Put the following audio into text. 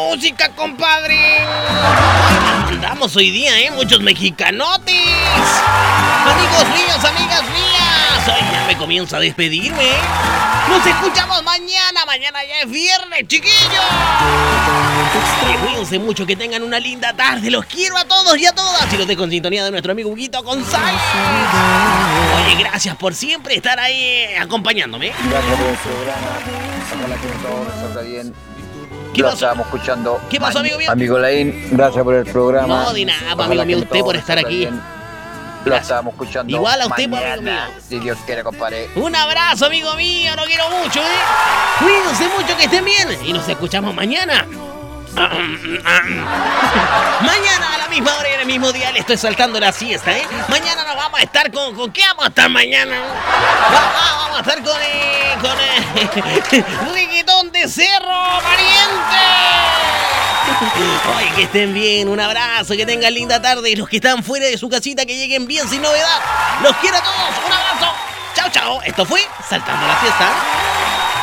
música, compadre. Andamos hoy día, muchos mexicanotes. Amigos míos, amigas mías, hoy ya me comienzo a despedirme. Nos escuchamos mañana. Mañana ya es viernes, chiquillos. Cuídense mucho, que tengan una linda tarde. Los quiero a todos y a todas. Y los dejo en sintonía de nuestro amigo Huguito González. Oye, gracias por siempre estar ahí acompañándome. Gracias por el programa. Ojalá que todo salga bien. ¿Qué pasó? Estábamos escuchando. ¿Qué pasó, amigo mío? Amigo Laín, gracias por el programa. No, de nada, amigo mío, usted por estar aquí. Lo estábamos escuchando. Igual a usted, mañana, amigo mío. si Dios quiere, compadre. Un abrazo, amigo mío, lo quiero mucho, Cuídense mucho, que estén bien. Y nos escuchamos mañana. Mañana a la misma hora y en el mismo día le estoy saltando la siesta, Mañana nos vamos a estar con ¿qué vamos a estar mañana? Vamos a estar con Reggaetón de Cerro, pariente. Oye, que estén bien, un abrazo, que tengan linda tarde. Y los que están fuera de su casita, que lleguen bien sin novedad. Los quiero a todos, un abrazo. Chao, chao. Esto fue Saltando la Siesta.